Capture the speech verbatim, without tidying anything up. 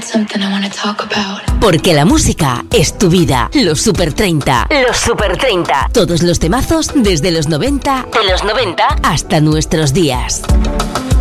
something I wanna talk about. Porque la música es tu vida. Los Super treinta. Los Super treinta. Todos los temazos desde los noventa, de los noventa hasta nuestros días.